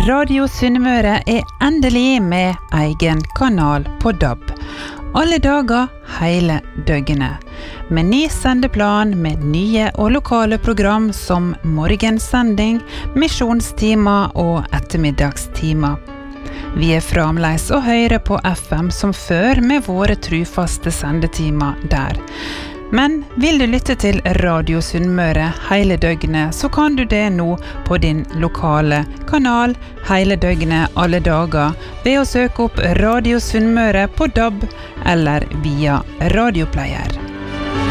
Radio Sunnmøre endelig med egen kanal på DAB. Alle dager, hele døgnet. Med ny sendeplan med nye og lokale program som morgensending, misjonstimer og ettermiddagstimer. Vi fremdeles å høre på FM som før med våre trufaste sendetimer der. Men vil du lytte til Radio Sunnmøre hele døgnet, så kan du det nå på din lokale kanal hele døgnet alle dager ved å søke opp Radio Sunnmøre på DAB eller via radioplayer.